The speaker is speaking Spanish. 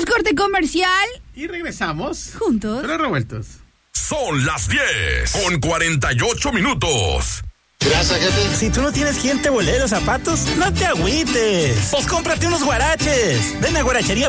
Hacemos corte comercial. Y regresamos. Juntos. Pero revueltos. Son las 10:48. Gracias, jefe. Si tú no tienes quien te volee los zapatos, no te agüites. Pues cómprate unos guaraches. Ven a Guarachería